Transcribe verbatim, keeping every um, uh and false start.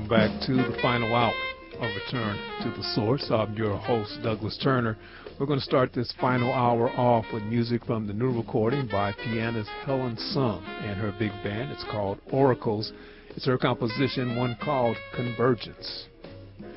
back to the final hour of Return to the Source. I'm your host, Douglas Turner. We're going to start this final hour off with music from the new recording by pianist Helen Sung and her big band. It's called Oracles. It's her composition, one called Convergence.